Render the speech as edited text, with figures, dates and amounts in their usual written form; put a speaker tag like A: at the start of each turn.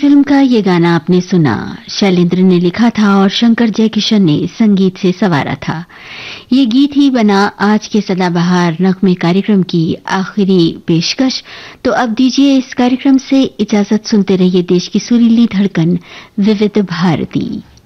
A: Film का ये गाना आपने सुना, शैलेंद्र ने लिखा था और शंकर जयकिशन ने संगीत से संवारा था। ये गीत ही बना आज के सदाबहार नगमे कार्यक्रम की आखिरी पेशकश। तो अब दीजिए इस कार्यक्रम से इजाजत, सुनते रहिए देश की सुरीली धड़कन विविध भारती।